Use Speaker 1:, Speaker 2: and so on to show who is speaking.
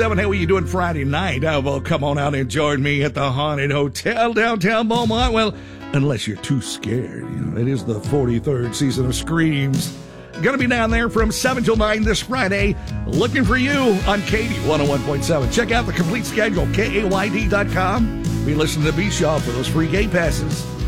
Speaker 1: How are you doing Friday night? Well, come on out and join me at the Haunted Hotel downtown Beaumont. Well, unless you're too scared. It is the 43rd season of Screams. Going to be down there from 7 till 9 this Friday. Looking for you on Katy 101.7. Check out the complete schedule, KAYD.com. Be listening to B-Shaw for those free gate passes.